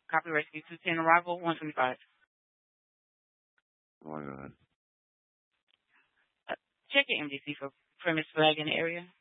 Copy Rescue 210 arrival 125. Oh my God. Check your MDC for premise flag in the area.